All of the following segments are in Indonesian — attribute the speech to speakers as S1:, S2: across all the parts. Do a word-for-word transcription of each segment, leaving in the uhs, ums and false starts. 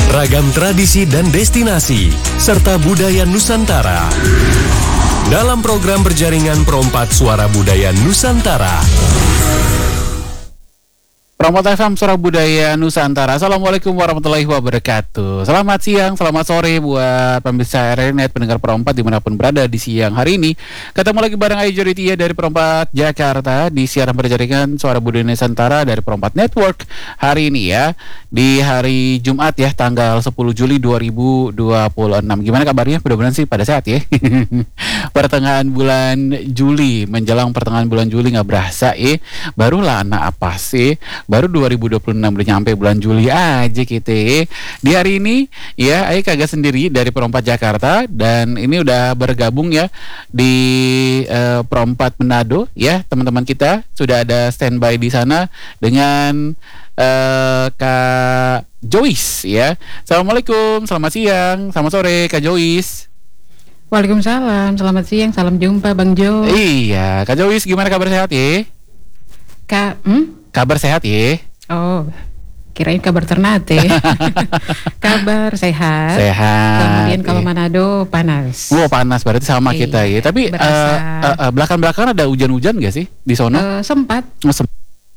S1: Ragam tradisi dan destinasi, serta budaya Nusantara. Dalam program berjaringan Perompat Suara Budaya Nusantara.
S2: Perompat F M Suara Budaya Nusantara. Assalamualaikum warahmatullahi wabarakatuh. Selamat siang, selamat sore buat pemirsa R R Net, pendengar Perompat dimanapun berada di siang hari ini. Ketemu lagi bareng Ayu Joditia dari Perompat Jakarta di siaran berjaringan Suara Budaya Nusantara dari Perompat Network hari ini ya, di hari Jumat ya, tanggal sepuluh Juli dua ribu dua puluh enam. Gimana kabarnya? Mudah-mudahan sih pada sehat ya. Pertengahan bulan Juli, menjelang pertengahan bulan Juli nggak berasa eh. Barulah anak apa sih? Baru dua ribu dua puluh enam udah nyampe bulan Juli aja kita. Di hari ini ya, Ayo kagak sendiri dari Perompat Jakarta, dan ini udah bergabung ya di uh, Perompat Manado ya. Teman-teman kita sudah ada standby di sana dengan uh, Kak Joyce ya. Assalamualaikum, selamat siang, selamat sore Kak Joyce.
S3: Waalaikumsalam, selamat siang, salam jumpa Bang Jo.
S2: Iya, Kak Joyce gimana, kabar sehat ya?
S3: Kak, hmm?
S2: Kabar sehat ya?
S3: Oh, kirain kabar Ternate. Kabar sehat.
S2: Sehat.
S3: Kemudian kalau
S2: iya.
S3: Manado panas.
S2: Wow, panas berarti sama
S3: Iya,
S2: kita ya. Tapi uh, uh, uh, belakang-belakangan ada hujan-hujan gak sih di sono?
S3: Uh, sempat.
S2: Oh, sem-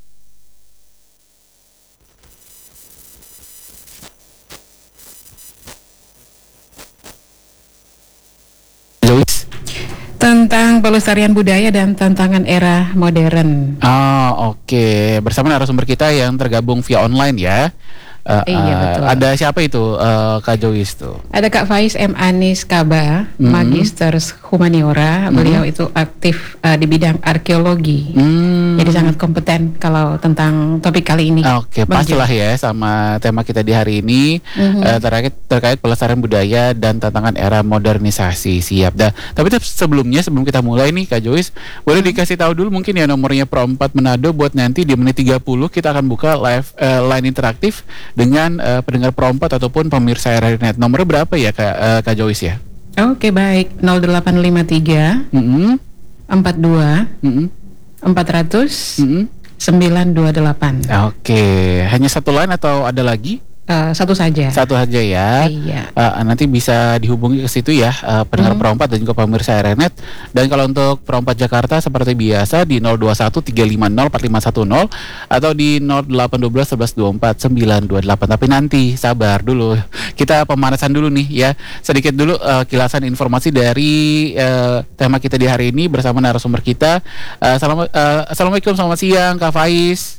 S2: Joyce.
S3: Tentang pelestarian budaya dan tantangan era modern.
S2: Oh, oke. Okay. Bersama narasumber kita yang tergabung via online ya. Uh,
S3: Iya,
S2: uh,
S3: betul.
S2: Ada siapa itu uh, Kak Joyce tuh?
S3: Ada Kak Faiz M. Anis Kaba,
S2: Mhm.
S3: Magister Humaniora.
S2: Mhm.
S3: Beliau itu aktif uh, di bidang arkeologi.
S2: Hmm.
S3: Jadi sangat kompeten kalau tentang topik kali ini.
S2: Oke,
S3: Bang
S2: pastilah ya sama tema kita di hari ini.
S3: Mhm.
S2: eh, terkait terkait pelestarian budaya dan tantangan era modernisasi. Siap dah. Tapi tetap sebelumnya, sebelum kita mulai nih Kak Joyce, boleh dikasih tahu dulu mungkin ya nomornya Perompat Manado, buat nanti di menit tiga puluh kita akan buka live eh, line interaktif dengan eh, pendengar Perompat ataupun pemirsa R R Net. Nomornya berapa ya Kak, eh, Kak Joyce ya?
S3: Oke, baik. nol delapan lima tiga
S2: Mm-mm.
S3: empat dua
S2: Mm-mm.
S3: empat ratus
S2: Mm-mm.
S3: sembilan dua delapan.
S2: Oke, hanya satu line atau ada lagi?
S3: Eh, satu saja.
S2: Satu aja ya.
S3: Iya.
S2: Uh, nanti bisa dihubungi ke situ ya, uh, pendengar
S3: Hmm.
S2: Perompat dan juga pemirsa R R Net. Dan kalau untuk Perompat Jakarta seperti biasa di nol dua satu tiga lima nol empat lima satu nol atau di nol delapan satu dua satu satu dua empat sembilan dua delapan. Tapi nanti sabar dulu, kita pemanasan dulu nih ya. Sedikit dulu uh, kilasan informasi dari uh, tema kita di hari ini bersama narasumber kita. Uh, salam, uh, Assalamualaikum, selamat siang Kak Faiz.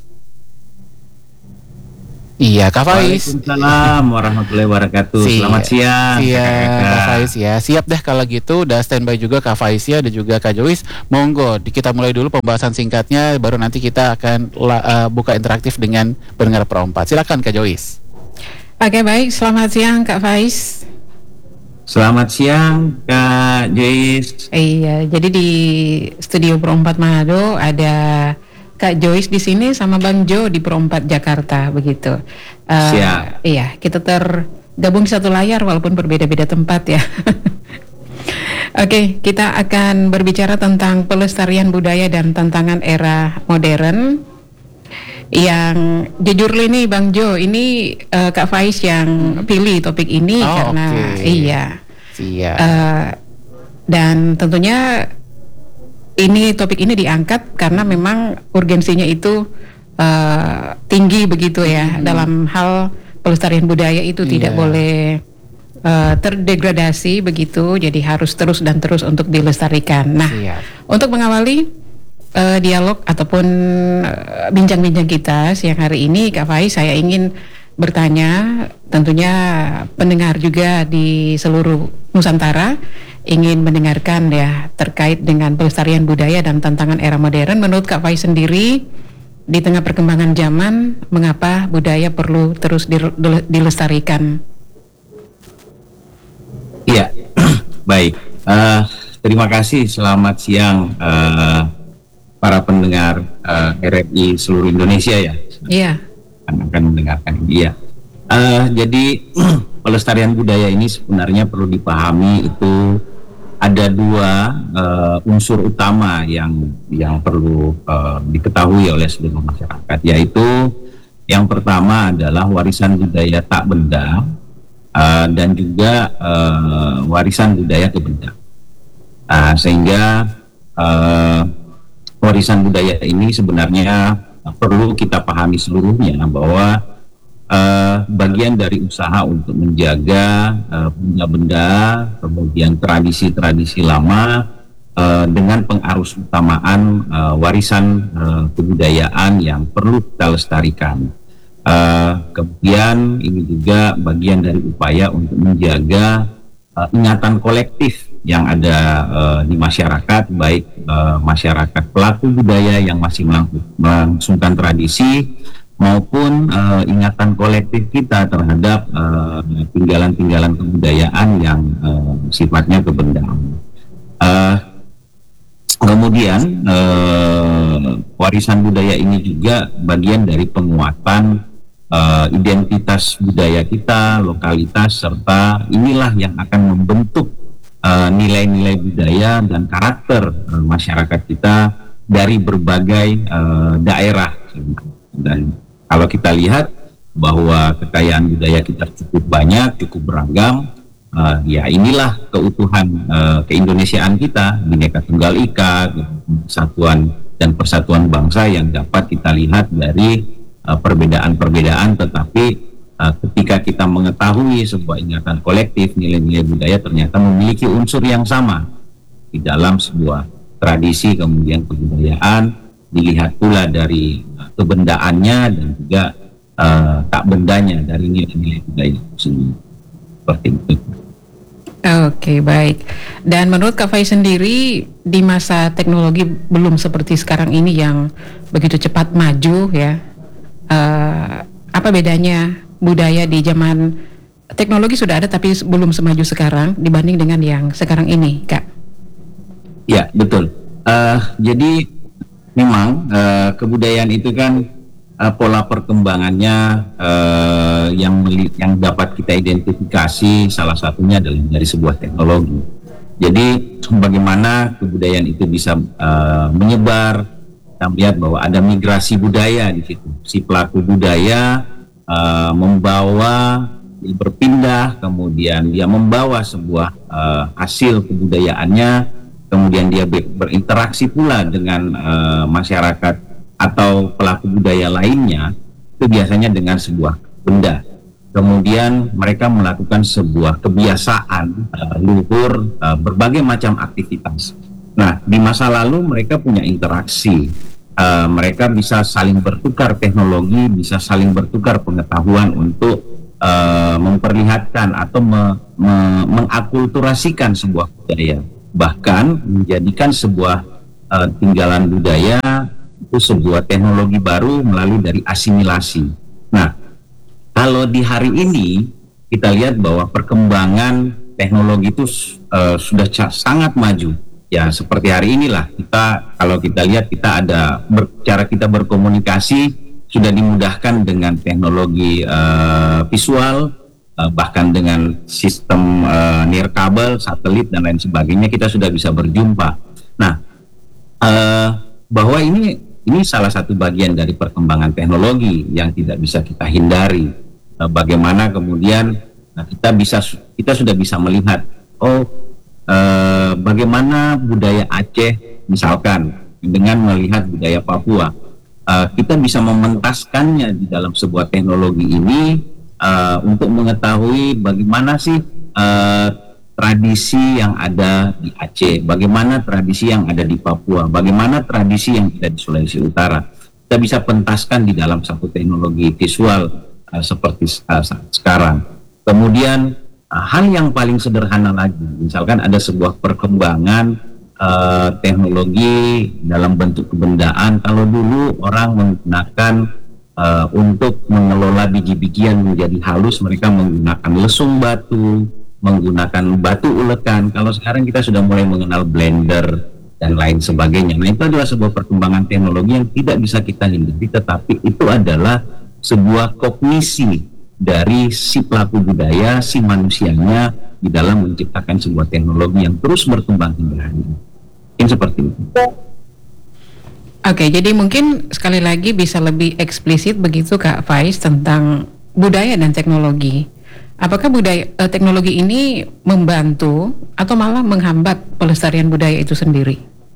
S2: Iya, Kak Faiz.
S4: Waalaikumsalam warahmatullahi wabarakatuh.
S2: Siap.
S4: Selamat siang.
S2: Siap,
S4: Kak.
S2: Kak Faiz ya. Siap deh kalau gitu, udah standby juga Kak Faiz ya dan juga Kak Joyce. Monggo, di- kita mulai dulu pembahasan singkatnya, baru nanti kita akan la- uh, buka interaktif dengan pendengar Perompat. Silakan Kak Joyce.
S3: Oke, baik. Selamat siang Kak Faiz.
S4: Selamat siang Kak Joyce.
S3: Iya, jadi di studio Perompat Manado ada Kak Joyce di sini sama Bang Jo di Perompat Jakarta, begitu. Eh,
S4: Siap.
S3: Iya, kita tergabung di satu layar walaupun berbeda-beda tempat ya. Oke, kita akan berbicara tentang pelestarian budaya dan tantangan era modern. Yang jujur nih Bang Jo, ini eh, Kak Faiz yang pilih topik ini
S2: Oh,
S3: karena
S2: oke.
S3: iya.
S2: Siap.
S3: Eh, dan tentunya ini topik ini diangkat karena memang urgensinya itu eh, tinggi begitu ya,
S2: Hmm.
S3: dalam hal pelestarian budaya itu tidak
S2: Iya.
S3: boleh eh, terdegradasi begitu, jadi harus terus dan terus untuk dilestarikan. Nah,
S2: Siap.
S3: untuk mengawali eh, dialog ataupun eh, bincang-bincang kita siang hari ini, Kak Faiz, saya ingin bertanya, tentunya pendengar juga di seluruh Nusantara ingin mendengarkan ya terkait dengan pelestarian budaya dan tantangan era modern. Menurut Kak Faiz sendiri, di tengah perkembangan zaman, mengapa budaya perlu terus dil- dil- dilestarikan?
S4: Iya, baik. Eh, terima kasih. Selamat siang eh, para pendengar eh, R R I seluruh Indonesia ya.
S3: Iya.
S4: Akan akan mendengarkan ini ya. Eh, jadi pelestarian budaya ini sebenarnya perlu dipahami itu ada dua uh, unsur utama yang yang perlu uh, diketahui oleh seluruh masyarakat, yaitu yang pertama adalah warisan budaya tak benda uh, dan juga uh, warisan budaya kebudayaan. Uh, sehingga uh, warisan budaya ini sebenarnya perlu kita pahami seluruhnya bahwa uh, bagian dari usaha untuk menjaga uh, benda-benda, kemudian tradisi-tradisi lama uh, dengan pengarus utamaan uh, warisan uh, kebudayaan yang perlu kita lestarikan. Uh, kemudian ini juga bagian dari upaya untuk menjaga uh, ingatan kolektif yang ada uh, di masyarakat, baik uh, masyarakat pelaku budaya yang masih melangsungkan tradisi maupun uh, ingatan kolektif kita terhadap uh, tinggalan-tinggalan kebudayaan yang uh, sifatnya kebendaan. Uh, kemudian uh, warisan budaya ini juga bagian dari penguatan uh, identitas budaya kita, lokalitas, serta inilah yang akan membentuk Uh, nilai-nilai budaya dan karakter uh, masyarakat kita dari berbagai uh, daerah. Dan kalau kita lihat bahwa kekayaan budaya kita cukup banyak, cukup beragam, uh, ya inilah keutuhan uh, keindonesiaan kita, Bhinneka Tunggal Ika, kesatuan dan persatuan bangsa yang dapat kita lihat dari uh, perbedaan-perbedaan, tetapi Uh, ketika kita mengetahui sebuah ingatan kolektif, nilai-nilai budaya ternyata memiliki unsur yang sama di dalam sebuah tradisi, kemudian kebudayaan, dilihat pula dari uh, kebendaannya dan juga uh, tak bendanya dari nilai-nilai budaya itu sendiri. Seperti itu.
S3: Oke, baik. Dan menurut Kak Faiz sendiri, di masa teknologi belum seperti sekarang ini yang begitu cepat maju ya, uh, apa bedanya budaya di zaman teknologi sudah ada tapi belum semaju sekarang dibanding dengan yang sekarang ini, Kak?
S4: Ya, betul. Uh, jadi memang uh, kebudayaan itu kan uh, pola perkembangannya uh, yang yang dapat kita identifikasi salah satunya adalah dari sebuah teknologi. Jadi bagaimana kebudayaan itu bisa uh, menyebar? Kita melihat bahwa ada migrasi budaya di situ. Si pelaku budaya Uh, membawa, dia berpindah, kemudian dia membawa sebuah uh, hasil kebudayaannya, kemudian dia ber- berinteraksi pula dengan uh, masyarakat atau pelaku budaya lainnya, itu biasanya dengan sebuah benda. Kemudian mereka melakukan sebuah kebiasaan uh, luhur, uh, berbagai macam aktivitas. Nah, di masa lalu mereka punya interaksi. Uh, mereka bisa saling bertukar teknologi, bisa saling bertukar pengetahuan untuk uh, memperlihatkan atau me, me, mengakulturasikan sebuah budaya, bahkan menjadikan sebuah uh, tinggalan budaya itu sebuah teknologi baru melalui dari asimilasi. Nah, kalau di hari ini kita lihat bahwa perkembangan teknologi itu uh, sudah ca- sangat maju. Ya, seperti hari inilah kita, kalau kita lihat kita ada ber, cara kita berkomunikasi sudah dimudahkan dengan teknologi uh, visual, uh, bahkan dengan sistem uh, nirkabel, satelit dan lain sebagainya, kita sudah bisa berjumpa. Nah, uh, bahwa ini ini salah satu bagian dari perkembangan teknologi yang tidak bisa kita hindari. Uh, bagaimana kemudian nah, kita bisa kita sudah bisa melihat, oh, Uh, bagaimana budaya Aceh misalkan dengan melihat budaya Papua, uh, kita bisa mementaskannya di dalam sebuah teknologi ini uh, untuk mengetahui bagaimana sih uh, tradisi yang ada di Aceh, bagaimana tradisi yang ada di Papua, bagaimana tradisi yang ada di Sulawesi Utara. Kita bisa pentaskan di dalam satu teknologi visual uh, seperti uh, sekarang. Kemudian Uh, hal yang paling sederhana lagi, misalkan ada sebuah perkembangan uh, teknologi dalam bentuk kebendaan. Kalau dulu orang menggunakan uh, untuk mengelola biji-bijian menjadi halus, mereka menggunakan lesung batu, menggunakan batu ulekan. Kalau sekarang kita sudah mulai mengenal blender dan lain sebagainya. Nah, itu adalah sebuah perkembangan teknologi yang tidak bisa kita hindari, tetapi itu adalah sebuah kognisi dari si pelaku budaya, si manusianya di dalam menciptakan sebuah teknologi yang terus berkembang hingga hari ini. Mungkin seperti itu.
S3: Oke, jadi mungkin sekali lagi bisa lebih eksplisit begitu Kak Faiz tentang budaya dan teknologi. Apakah budaya eh, teknologi ini membantu atau malah menghambat pelestarian budaya itu sendiri?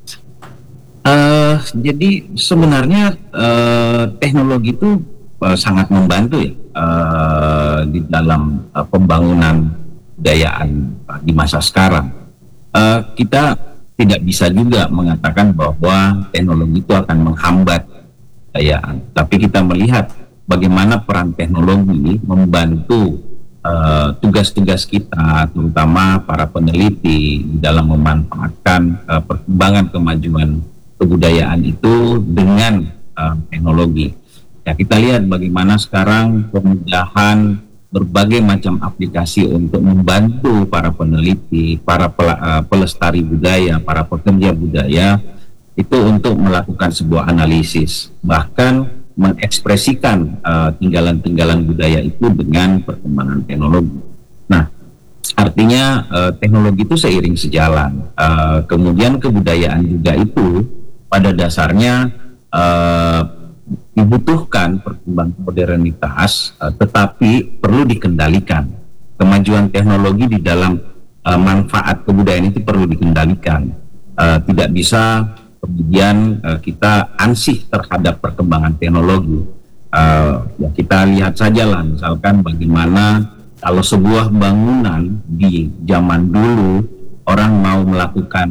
S4: Uh, jadi sebenarnya uh, teknologi itu uh, sangat membantu ya uh, di dalam uh, pembangunan budayaan uh, di masa sekarang. Uh, kita tidak bisa juga mengatakan bahwa teknologi itu akan menghambat budayaan, tapi kita melihat bagaimana peran teknologi membantu uh, tugas-tugas kita, terutama para peneliti dalam memanfaatkan uh, perkembangan kemajuan kebudayaan itu dengan uh, teknologi. Ya, kita lihat bagaimana sekarang kemudahan berbagai macam aplikasi untuk membantu para peneliti, para pel- uh, pelestari budaya, para pekerja budaya itu untuk melakukan sebuah analisis, bahkan mengekspresikan uh, tinggalan-tinggalan budaya itu dengan perkembangan teknologi. Nah, artinya uh, teknologi itu seiring sejalan. Uh, kemudian kebudayaan juga itu pada dasarnya uh, dibutuhkan perkembangan modernitas, uh, tetapi perlu dikendalikan. Kemajuan teknologi di dalam uh, manfaat kebudayaan itu perlu dikendalikan. Uh, tidak bisa kemudian uh, kita ansih terhadap perkembangan teknologi. Uh, ya kita lihat saja lah, misalkan bagaimana kalau sebuah bangunan di zaman dulu orang mau melakukan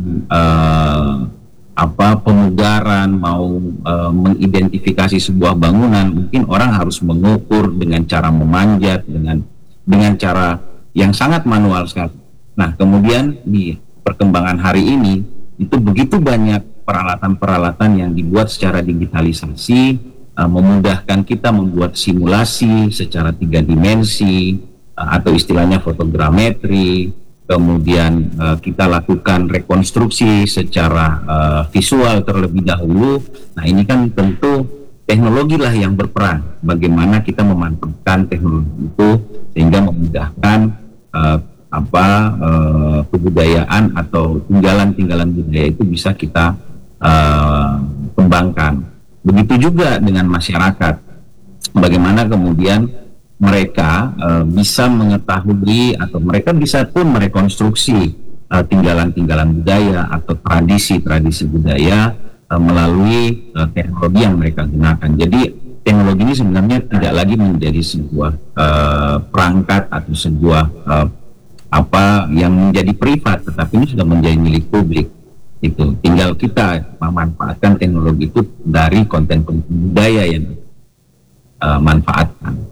S4: uh, apa pemugaran, mau e, mengidentifikasi sebuah bangunan, mungkin orang harus mengukur dengan cara memanjat, dengan dengan cara yang sangat manual sekali. Nah, kemudian di perkembangan hari ini itu begitu banyak peralatan-peralatan yang dibuat secara digitalisasi, e, memudahkan kita membuat simulasi secara tiga dimensi e, atau istilahnya fotogrametri. Kemudian uh, kita lakukan rekonstruksi secara uh, visual terlebih dahulu. Nah, ini kan tentu teknologi lah yang berperan bagaimana kita memanfaatkan teknologi itu sehingga memudahkan uh, apa uh, kebudayaan atau tinggalan-tinggalan budaya itu bisa kita uh, kembangkan. Begitu juga dengan masyarakat, bagaimana kemudian mereka uh, bisa mengetahui atau mereka bisa pun merekonstruksi uh, tinggalan-tinggalan budaya atau tradisi-tradisi budaya uh, melalui uh, teknologi yang mereka gunakan. Jadi teknologi ini sebenarnya tidak lagi menjadi sebuah uh, perangkat atau sebuah uh, apa yang menjadi privat, tetapi ini sudah menjadi milik publik. Itu tinggal kita memanfaatkan teknologi itu dari konten-konten budaya yang uh, manfaatkan.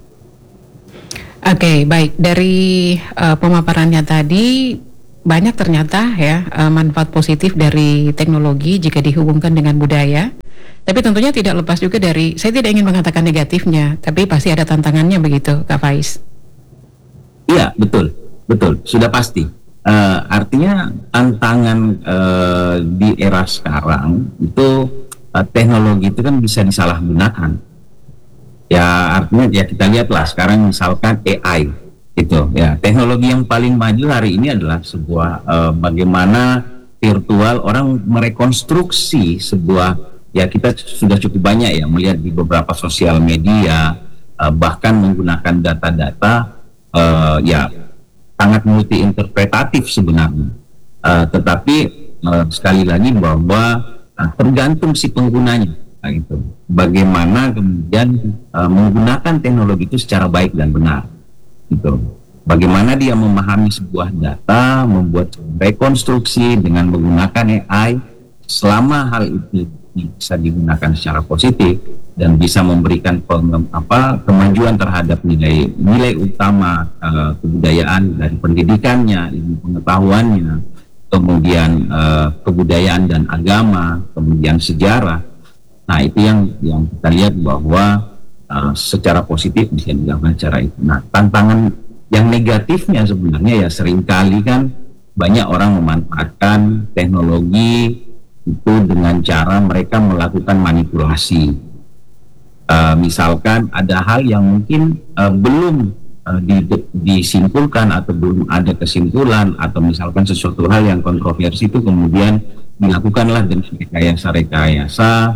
S3: Oke, okay, baik. Dari uh, pemaparannya tadi banyak ternyata ya uh, manfaat positif dari teknologi jika dihubungkan dengan budaya. Tapi tentunya tidak lepas juga dari, saya tidak ingin mengatakan negatifnya, tapi pasti ada tantangannya begitu, Kak Faiz.
S4: Iya, betul, betul, sudah pasti. Uh, artinya tantangan uh, di era sekarang itu uh, teknologi itu kan bisa disalahgunakan. Ya artinya ya kita lihatlah sekarang misalkan A I itu ya, teknologi yang paling maju hari ini adalah sebuah uh, bagaimana virtual orang merekonstruksi sebuah, ya kita sudah cukup banyak ya melihat di beberapa sosial media uh, bahkan menggunakan data-data uh, ya sangat multi interpretatif sebenarnya, uh, tetapi uh, sekali lagi bahwa uh, tergantung si penggunanya. Nah, itu bagaimana kemudian uh, menggunakan teknologi itu secara baik dan benar, gitu. Bagaimana dia memahami sebuah data, membuat rekonstruksi dengan menggunakan A I, selama hal itu bisa digunakan secara positif dan bisa memberikan peng, apa kemajuan terhadap nilai nilai utama uh, kebudayaan dari pendidikannya, ilmu pengetahuannya, kemudian uh, kebudayaan dan agama, kemudian sejarah. Nah, itu yang yang kita lihat bahwa uh, secara positif bisa dilakukan cara itu. Nah, tantangan yang negatifnya sebenarnya ya seringkali kan banyak orang memanfaatkan teknologi itu dengan cara mereka melakukan manipulasi. Uh, misalkan ada hal yang mungkin uh, belum uh, di, disimpulkan atau belum ada kesimpulan, atau misalkan sesuatu hal yang kontroversi itu kemudian dilakukanlah dengan rekayasa-rekayasa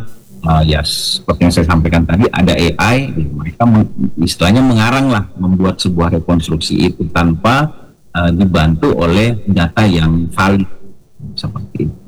S4: uh, ya seperti yang saya sampaikan tadi, ada A I, mereka meng, istilahnya mengarang lah, membuat sebuah rekonstruksi itu tanpa uh, dibantu oleh data yang valid seperti itu.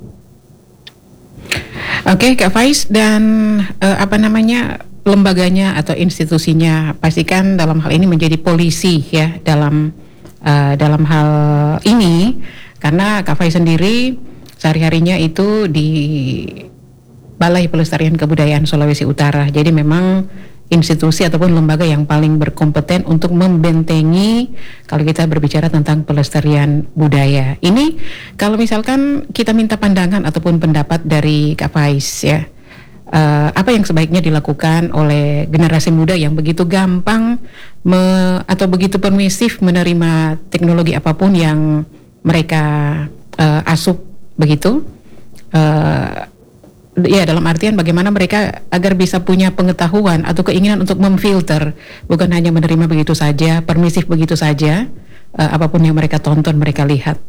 S3: Oke, Kak Faiz, dan uh, apa namanya lembaganya atau institusinya pastikan dalam hal ini menjadi polisi ya dalam uh, dalam hal ini, karena Kak Faiz sendiri sehari-harinya itu di Balai Pelestarian Kebudayaan Sulawesi Utara. Jadi memang institusi ataupun lembaga yang paling berkompeten untuk membentengi kalau kita berbicara tentang pelestarian budaya. Ini kalau misalkan kita minta pandangan ataupun pendapat dari Kak Faiz ya, uh, apa yang sebaiknya dilakukan oleh generasi muda yang begitu gampang me, atau begitu permisif menerima teknologi apapun yang mereka uh, asup begitu? Uh, Ya, dalam artian bagaimana mereka agar bisa punya pengetahuan atau keinginan untuk memfilter, bukan hanya menerima begitu saja, permisif begitu saja, uh, apapun yang mereka tonton, mereka lihat.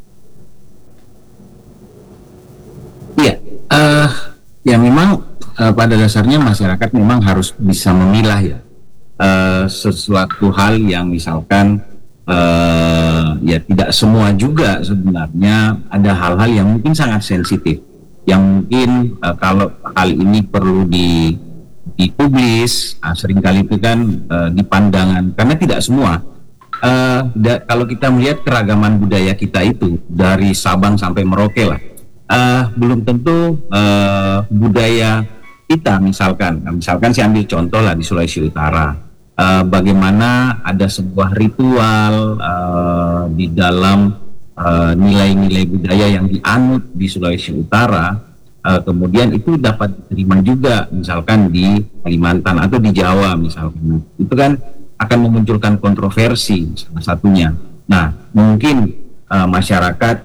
S4: Iya, uh, ya memang uh, pada dasarnya masyarakat memang harus bisa memilah ya uh, sesuatu hal yang misalkan uh, ya tidak semua juga sebenarnya ada hal-hal yang mungkin sangat sensitif, yang mungkin uh, kalau hal ini perlu di dipublis, uh, seringkali itu kan uh, dipandangan, karena tidak semua uh, da, kalau kita melihat keragaman budaya kita itu dari Sabang sampai Merauke lah, uh, belum tentu uh, budaya kita misalkan, uh, misalkan saya ambil contoh lah di Sulawesi Utara, uh, bagaimana ada sebuah ritual uh, di dalam Uh, nilai-nilai budaya yang dianut di Sulawesi Utara, uh, kemudian itu dapat diterima juga misalkan di Kalimantan atau di Jawa misalkan, itu kan akan memunculkan kontroversi salah satunya. Nah, mungkin uh, masyarakat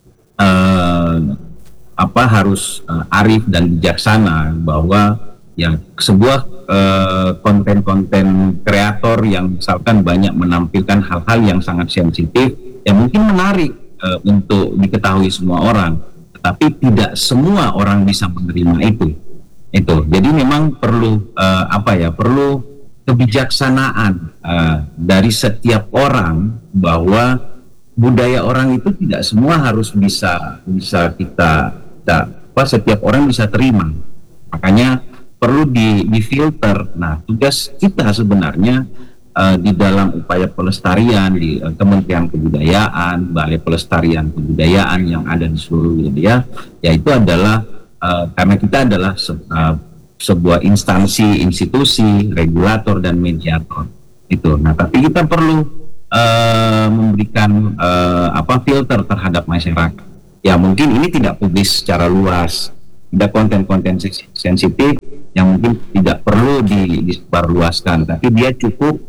S4: uh, apa harus uh, arif dan bijaksana bahwa ya sebuah uh, konten-konten kreator yang misalkan banyak menampilkan hal-hal yang sangat sensitif, ya mungkin menarik uh, untuk diketahui semua orang, tetapi tidak semua orang bisa menerima itu. Itu. Jadi memang perlu uh, apa ya? Perlu kebijaksanaan uh, dari setiap orang bahwa budaya orang itu tidak semua harus bisa bisa kita, kita apa setiap orang bisa terima. Makanya perlu di difilter. Nah, tugas kita sebenarnya Uh, di dalam upaya pelestarian di uh, Kementerian Kebudayaan, Balai Pelestarian Kebudayaan yang ada di seluruh wilayah, yaitu adalah uh, karena kita adalah se uh, sebuah instansi, institusi, regulator dan mediator itu. Nah, tapi kita perlu uh, memberikan uh, apa filter terhadap masyarakat. Ya mungkin ini tidak publis secara luas, ada konten-konten sensitif yang mungkin tidak perlu di, disebarluaskan, tapi dia cukup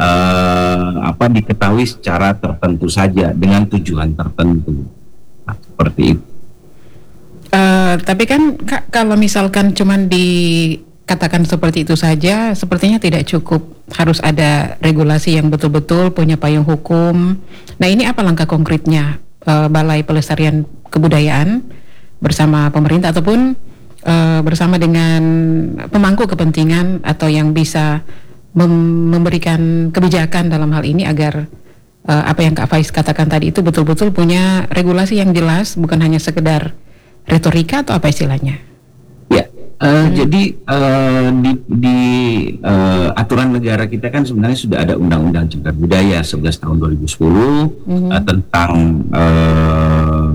S4: Uh, apa diketahui secara tertentu saja dengan tujuan tertentu, nah, seperti itu.
S3: Uh, tapi kan Kak, kalau misalkan cuman dikatakan seperti itu saja, sepertinya tidak cukup. Harus ada regulasi yang betul-betul punya payung hukum. Nah, ini apa langkah konkretnya uh, Balai Pelestarian Kebudayaan bersama pemerintah ataupun uh, bersama dengan pemangku kepentingan atau yang bisa Mem- memberikan kebijakan dalam hal ini agar uh, apa yang Kak Faiz katakan tadi itu betul-betul punya regulasi yang jelas, bukan hanya sekedar retorika atau apa istilahnya?
S4: Ya, uh, hmm. jadi uh, di, di uh, aturan negara kita kan sebenarnya sudah ada Undang-Undang Cagar Budaya sebelas tahun dua ribu sepuluh hmm. uh, tentang uh,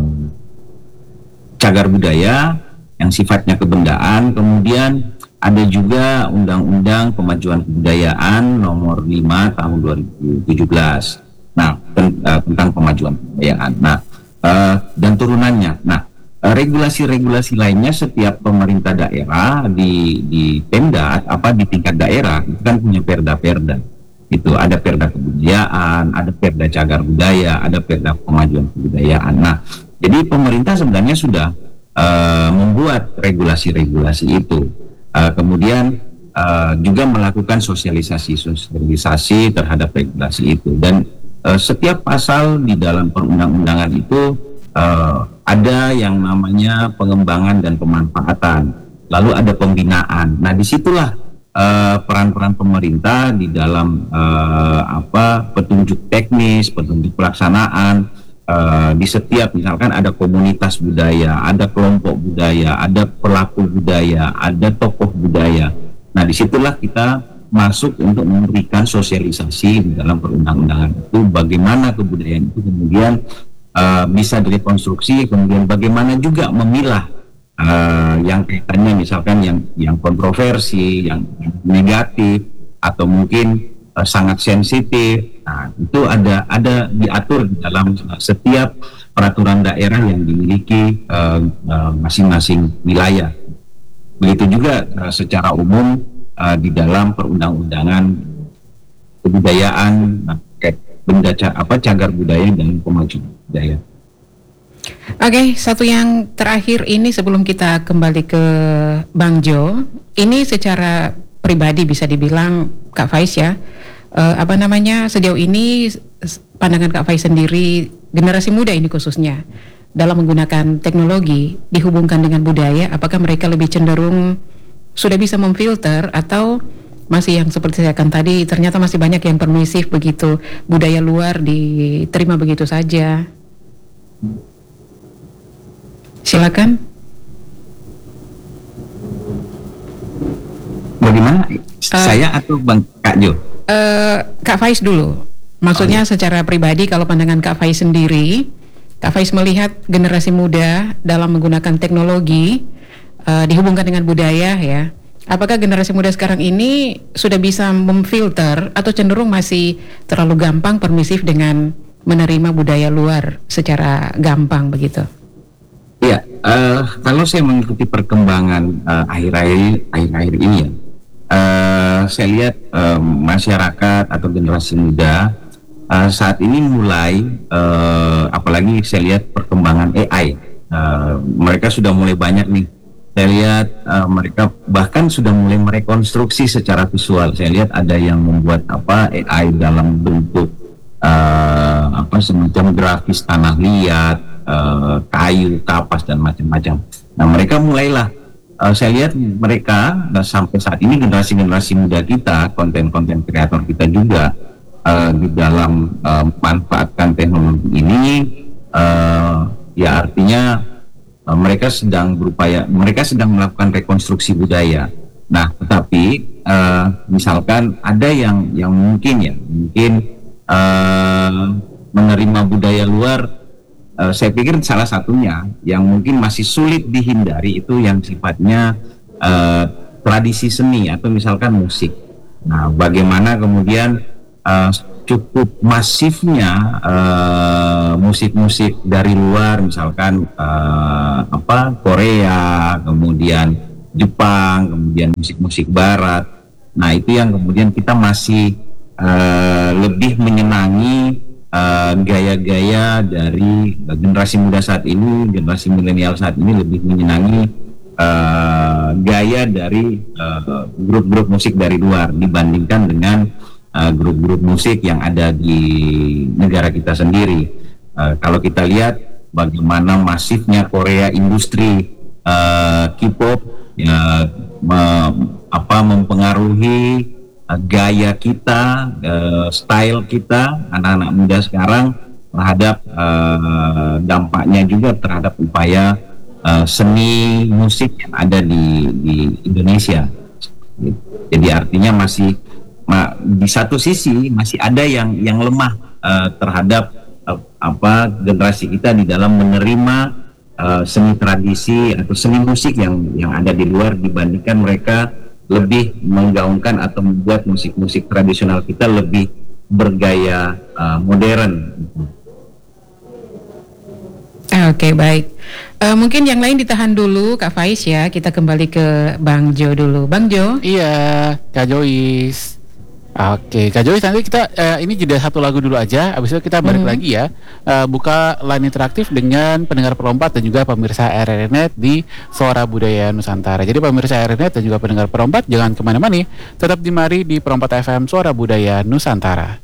S4: cagar budaya yang sifatnya kebendaan, kemudian ada juga Undang-Undang Pemajuan Kebudayaan nomor lima tahun dua ribu tujuh belas. Nah, ten, uh, tentang pemajuan kebudayaan. Nah, uh, dan turunannya. Nah, uh, regulasi-regulasi lainnya setiap pemerintah daerah di di Pemda apa di tingkat daerah itu kan punya perda-perda. Itu ada perda kebudayaan, ada perda cagar budaya, ada perda pemajuan kebudayaan. Nah, jadi pemerintah sebenarnya sudah uh, membuat regulasi-regulasi itu. Uh, kemudian uh, juga melakukan sosialisasi sosialisasi terhadap regulasi itu, dan uh, setiap pasal di dalam perundang-undangan itu uh, ada yang namanya pengembangan dan pemanfaatan, lalu ada pembinaan. Nah, disitulah uh, peran-peran pemerintah di dalam uh, apa petunjuk teknis, petunjuk pelaksanaan uh, di setiap, misalkan ada komunitas budaya, ada kelompok budaya, ada pelaku budaya, ada tokoh budaya. Nah, disitulah kita masuk untuk memberikan sosialisasi di dalam perundang-undangan itu, bagaimana kebudayaan itu kemudian uh, bisa direkonstruksi, kemudian bagaimana juga memilah uh, yang kaitannya misalkan yang yang kontroversi, yang, yang negatif atau mungkin uh, sangat sensitif. Nah, itu ada ada diatur di dalam uh, setiap peraturan daerah yang dimiliki uh, uh, masing-masing wilayah. Begitu juga uh, secara umum uh, di dalam perundang-undangan kebudayaan, uh, kayak benda ca- apa cagar budaya dan pemajuan budaya.
S3: Oke, satu yang terakhir ini sebelum kita kembali ke Bang Jo, ini secara pribadi bisa dibilang Kak Faiz ya, uh, apa namanya sejauh ini pandangan Kak Faiz sendiri, generasi muda ini khususnya dalam menggunakan teknologi dihubungkan dengan budaya, apakah mereka lebih cenderung sudah bisa memfilter atau masih yang seperti saya katakan tadi, ternyata masih banyak yang permisif begitu, budaya luar diterima begitu saja? Silakan.
S4: Bagaimana?
S3: Uh,
S4: Saya atau Bang Kak Jo?
S3: Uh, Kak Faiz dulu. Maksudnya oh, iya. Secara pribadi kalau pandangan Kak Faiz sendiri, Kak Faiz melihat generasi muda dalam menggunakan teknologi uh, dihubungkan dengan budaya ya. Apakah generasi muda sekarang ini sudah bisa memfilter atau cenderung masih terlalu gampang permisif dengan menerima budaya luar secara gampang begitu?
S4: Ya, uh, kalau saya mengikuti perkembangan uh, akhir-akhir akhir-akhir ini ya, uh, saya lihat uh, masyarakat atau generasi muda uh, saat ini mulai, uh, apalagi saya lihat perkembangan A I, uh, mereka sudah mulai banyak nih. Saya lihat uh, mereka bahkan sudah mulai merekonstruksi secara visual. Saya lihat ada yang membuat apa A I dalam bentuk uh, apa semacam grafis tanah liat, Uh, kayu, kapas dan macam-macam. Nah, mereka mulailah uh, saya lihat mereka nah, sampai saat ini generasi-generasi muda kita, konten-konten kreator kita juga uh, di dalam uh, manfaatkan teknologi ini, uh, ya artinya uh, mereka sedang berupaya, mereka sedang melakukan rekonstruksi budaya. Nah, tetapi uh, misalkan ada yang yang mungkin ya, mungkin uh, menerima budaya luar. Uh, saya pikir salah satunya yang mungkin masih sulit dihindari itu yang sifatnya uh, tradisi seni atau misalkan musik. Nah, bagaimana kemudian uh, cukup masifnya uh, musik-musik dari luar, misalkan uh, apa Korea, kemudian Jepang, kemudian musik-musik Barat. Nah, itu yang kemudian kita masih uh, lebih menyenangi Uh, gaya-gaya dari uh, generasi muda saat ini, generasi milenial saat ini lebih menyenangi uh, gaya dari uh, grup-grup musik dari luar dibandingkan dengan uh, grup-grup musik yang ada di negara kita sendiri. Uh, kalau kita lihat bagaimana masifnya Korea industri uh, K-pop ya, me- apa mempengaruhi Uh, gaya kita, uh, style kita, anak-anak muda sekarang terhadap uh, dampaknya juga terhadap upaya uh, seni musik yang ada di, di Indonesia. Jadi artinya masih ma, di satu sisi masih ada yang yang lemah uh, terhadap uh, apa generasi kita di dalam menerima uh, seni tradisi atau seni musik yang yang ada di luar dibandingkan mereka lebih menggaungkan atau membuat musik-musik tradisional kita lebih bergaya uh, modern.
S3: Oke, okay, baik. Uh, mungkin yang lain ditahan dulu, Kak Faiz ya. Kita kembali ke Bang Jo dulu. Bang Jo.
S2: Iya, Kak Joyce. Oke, Kak Joyce, nanti kita uh, ini jeda satu lagu dulu aja. Habis itu kita balik hmm. lagi ya. Uh, buka line interaktif dengan pendengar Perompat dan juga pemirsa R R N Net di Suara Budaya Nusantara. Jadi pemirsa R R N Net dan juga pendengar Perompat jangan kemana-mana, tetap di mari di Perompat F M Suara Budaya Nusantara.